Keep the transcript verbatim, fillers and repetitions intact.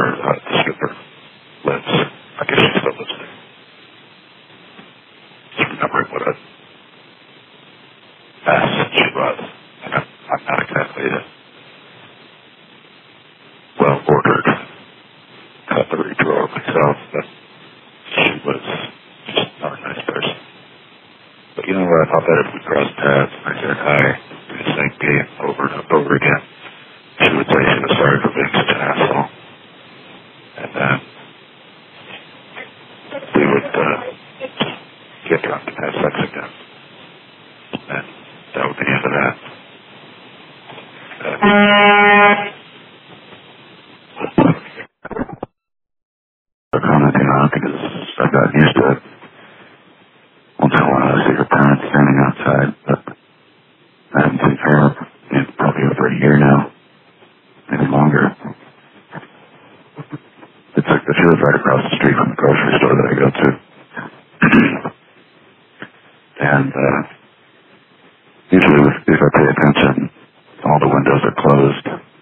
where uh, the stripper lives. I guess she still lives there. Just remembering what a mess she was. And I'm, I'm not exactly a well-ordered cutlery drawer myself, but she was just not a nice person. But you know what? I thought that if we crossed paths and I said hi to the same game over and over again, she would say she was sorry for being such an asshole. And then we would uh, get drunk and have sex again. And that would be the end of that. Uh, but commenting on it because I've gotten used to it. Once in a while I see her parents standing outside, but I haven't seen her in probably over a year now. Maybe longer. It's like she lives right across the street from the grocery store that I go to. and, uh,